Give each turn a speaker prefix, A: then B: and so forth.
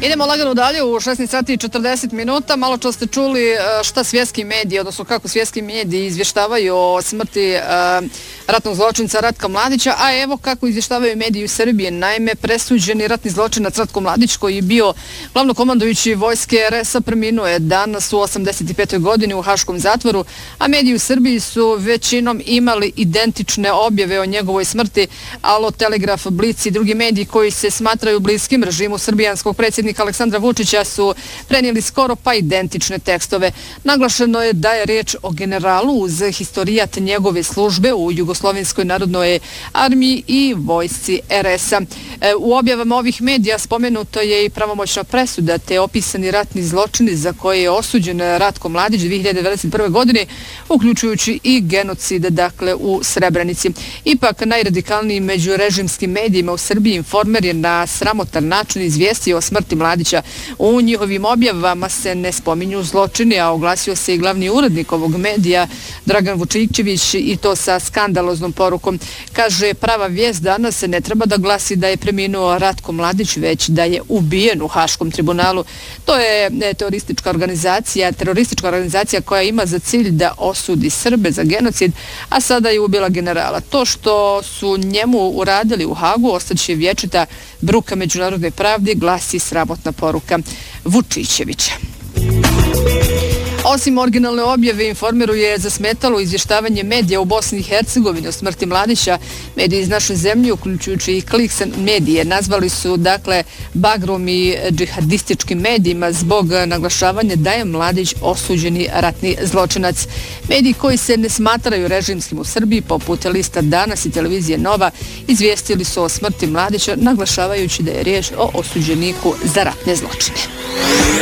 A: Idemo lagano dalje u 16 sati i 40 minuta. Malo čas ste čuli šta svjetski mediji, odnosno kako svjetski mediji izvještavaju o smrti ratnog zločinca Ratka Mladića, a evo kako izvještavaju mediji u Srbiji. Naime, presuđeni ratni zločinac Ratko Mladić, koji je bio glavnokomandujući vojske RS-a, preminuo je danas u 85. godini u Haškom zatvoru, a mediji u Srbiji su većinom imali identične objave o njegovoj smrti. Alo, Telegraf, Blic i drugi mediji koji se smatraju bliskim režimu srbijanskog predsjednika Aleksandra Vučića su prenijeli skoro pa identične tekstove. Naglašeno je da je riječ o generalu uz historijat njegove službe u Jugoslovenskoj narodnoj armiji i vojsci RS-a. U objavama ovih medija spomenuto je i pravomoćna presuda te opisani ratni zločini za koje je osuđen Ratko Mladić 2021. godine, uključujući i genocid, dakle, u Srebrenici. Ipak, najradikalnijim među režimskim medijima u Srbiji Informer je na sramotan način izvijestio o smrti Mladića. U njihovim objavama se ne spominju zločini, a oglasio se i glavni urednik ovog medija Dragan Vučićević, i to sa skandaloznom porukom. Kaže, prava vijest danas ne treba da glasi da je preminuo Ratko Mladić, već da je ubijen u Haškom tribunalu. To je teroristička organizacija koja ima za cilj da osudi Srbe za genocid, a sada je ubila generala. To što su njemu uradili u Hagu ostaće vječita bruka međunarodne pravde, glasi sramotna poruka Vučićevića. Osim originalne objave, Informeru je zasmetalo izvještavanje medija u Bosni i Hercegovini o smrti Mladića. Mediji iz naše zemlje, uključujući i Kliksen medije, nazvali su, dakle, bagrom i džihadističkim medijima zbog naglašavanja da je Mladić osuđeni ratni zločinac. Mediji koji se ne smatraju režimskim u Srbiji, poput lista Danas i televizije Nova, izvijestili su o smrti Mladića, naglašavajući da je riječ o osuđeniku za ratne zločine.